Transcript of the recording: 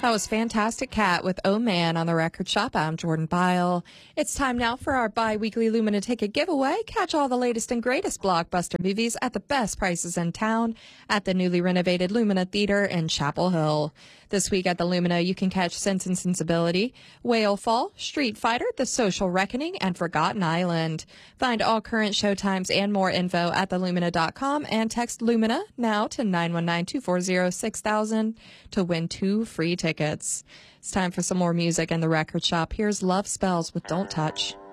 That was Fantastic Cat with Oh Man on the Record Shop. I'm Jordan Byle. It's time now for our bi-weekly Lumina Ticket giveaway. Catch all the latest and greatest blockbuster movies at the best prices in town at the newly renovated Lumina Theater in Chapel Hill. This week at the Lumina, you can catch Sense and Sensibility, Whale Fall, Street Fighter, The Social Reckoning, and Forgotten Island. Find all current showtimes and more info at thelumina.com and text Lumina now to 919-240-6000 to win 2 free tickets. It's time for some more music in the Record Shop. Here's Love Spells with Don't Touch.